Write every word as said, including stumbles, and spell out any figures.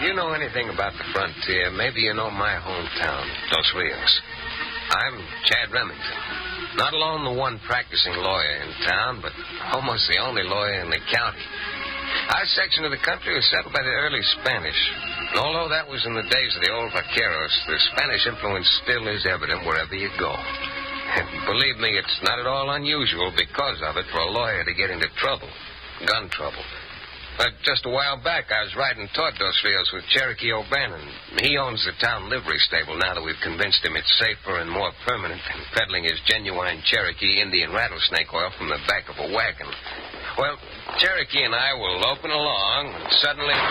you know anything about the frontier, maybe you know my hometown, Dos Rios. I'm Chad Remington. Not alone the one practicing lawyer in town, but almost the only lawyer in the county. Our section of the country was settled by the early Spanish. And although that was in the days of the old vaqueros, the Spanish influence still is evident wherever you go. And believe me, it's not at all unusual because of it for a lawyer to get into trouble, gun trouble. But just a while back, I was riding toward Dos Rios with Cherokee O'Bannon. He owns the town livery stable now that we've convinced him it's safer and more permanent than peddling his genuine Cherokee Indian rattlesnake oil from the back of a wagon. Well, Cherokee and I were loping along, and suddenly...